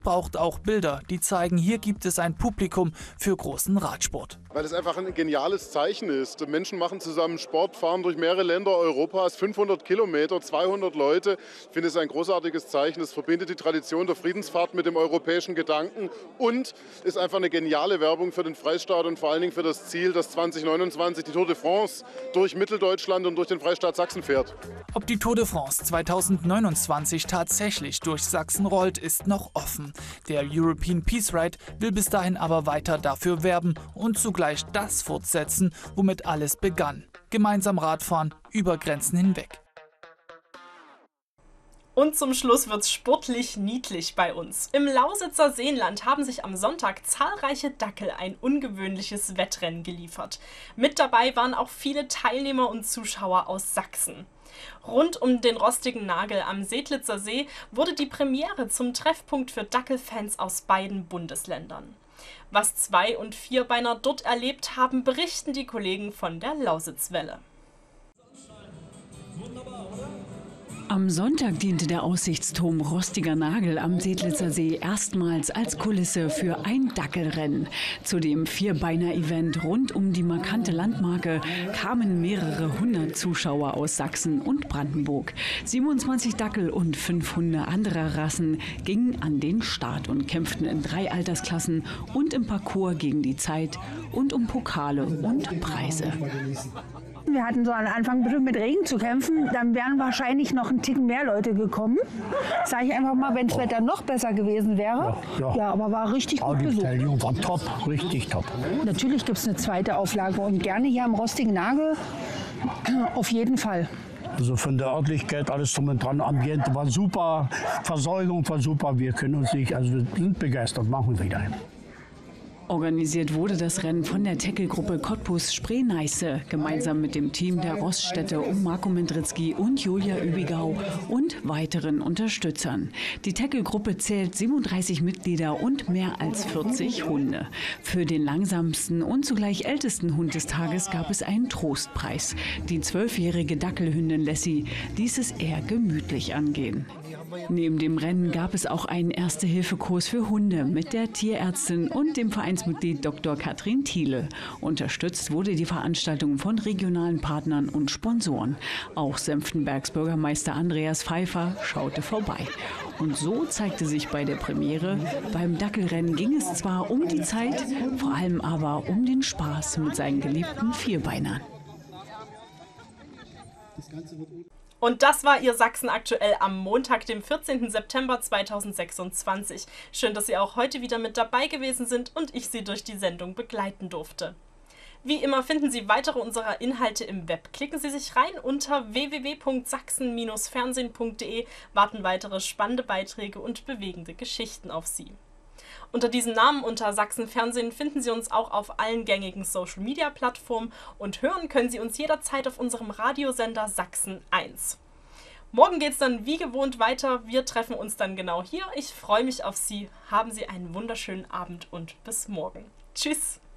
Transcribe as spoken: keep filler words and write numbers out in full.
braucht auch Bilder, die zeigen, hier gibt es ein Publikum für großen Radsport. Weil es einfach ein geniales Zeichen ist. Menschen machen zusammen Sport, fahren durch mehrere Länder Europas, fünfhundert Kilometer, zweihundert Leute. Ich finde es ein großartiges Zeichen. Es verbindet die Tradition der Friedensfahrt mit dem europäischen Gedanken und ist einfach eine geniale Werbung für den Freistaat und vor allen Dingen für das Ziel, dass zwanzig neunundzwanzig die Tour de France durch Mitteldeutschland und durch den Freistaat Sachsen fährt. Ob die Tour de France zweitausendneunundzwanzig tatsächlich durch Sachsen rollt, ist noch offen. Der European Peace Ride will bis dahin aber weiter dafür werben und zugleich das fortsetzen, womit alles begann. Gemeinsam Radfahren über Grenzen hinweg. Und zum Schluss wird's sportlich niedlich bei uns. Im Lausitzer Seenland haben sich am Sonntag zahlreiche Dackel ein ungewöhnliches Wettrennen geliefert. Mit dabei waren auch viele Teilnehmer und Zuschauer aus Sachsen. Rund um den rostigen Nagel am Seedlitzer See wurde die Premiere zum Treffpunkt für Dackelfans aus beiden Bundesländern. Was Zwei- und Vierbeiner dort erlebt haben, berichten die Kollegen von der Lausitzwelle. Am Sonntag diente der Aussichtsturm Rostiger Nagel am Seedlitzer See erstmals als Kulisse für ein Dackelrennen. Zu dem Vierbeiner-Event rund um die markante Landmarke kamen mehrere hundert Zuschauer aus Sachsen und Brandenburg. siebenundzwanzig Dackel und fünf Hunde anderer Rassen gingen an den Start und kämpften in drei Altersklassen und im Parcours gegen die Zeit und um Pokale und Preise. Wir hatten so am Anfang bestimmt mit Regen zu kämpfen, dann wären wahrscheinlich noch ein Ticken mehr Leute gekommen. Sage ich einfach mal, wenn das Wetter noch besser gewesen wäre. Ja, ja. Ja, aber war richtig gut Die besucht. Beteiligung war top, richtig top. Natürlich gibt es eine zweite Auflage und gerne hier am Rostigen Nagel, auf jeden Fall. Also von der Örtlichkeit, alles drum und dran, Ambiente war super, Versorgung war super, wir können uns nicht, also wir sind begeistert, machen wir wieder. Organisiert wurde das Rennen von der Tackle-Gruppe Cottbus-Spree-Neiße, gemeinsam mit dem Team der Roststädte um Marco Mendritzky und Julia Übigau und weiteren Unterstützern. Die Tackle-Gruppe zählt siebenunddreißig Mitglieder und mehr als vierzig Hunde. Für den langsamsten und zugleich ältesten Hund des Tages gab es einen Trostpreis. Die zwölfjährige Dackelhündin Lassie ließ es eher gemütlich angehen. Neben dem Rennen gab es auch einen Erste-Hilfe-Kurs für Hunde mit der Tierärztin und dem Vereinsmitglied Doktor Katrin Thiele. Unterstützt wurde die Veranstaltung von regionalen Partnern und Sponsoren. Auch Senftenbergs Bürgermeister Andreas Pfeiffer schaute vorbei. Und so zeigte sich bei der Premiere, beim Dackelrennen ging es zwar um die Zeit, vor allem aber um den Spaß mit seinen geliebten Vierbeinern. Und das war Ihr Sachsen aktuell am Montag, dem vierzehnten September zweitausendsechsundzwanzig. Schön, dass Sie auch heute wieder mit dabei gewesen sind und ich Sie durch die Sendung begleiten durfte. Wie immer finden Sie weitere unserer Inhalte im Web. Klicken Sie sich rein unter w w w punkt sachsen Bindestrich fernsehen punkt de, warten weitere spannende Beiträge und bewegende Geschichten auf Sie. Unter diesem Namen, unter Sachsen Fernsehen, finden Sie uns auch auf allen gängigen Social-Media-Plattformen und hören können Sie uns jederzeit auf unserem Radiosender Sachsen eins. Morgen geht es dann wie gewohnt weiter. Wir treffen uns dann genau hier. Ich freue mich auf Sie. Haben Sie einen wunderschönen Abend und bis morgen. Tschüss!